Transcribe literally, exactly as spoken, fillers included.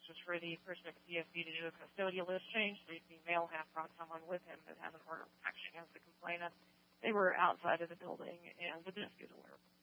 was for the person at the P S B to do a custodial list change. The, the male had brought someone with him that had an order of protection against the complainant. They were outside of the building, and the dispute alert